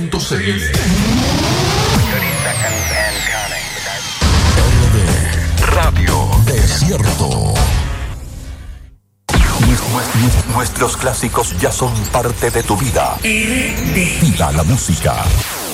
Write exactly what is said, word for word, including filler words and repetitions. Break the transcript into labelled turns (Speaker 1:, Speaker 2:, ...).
Speaker 1: Radio Desierto. Nuestros clásicos ya son parte de tu vida. Vida la música.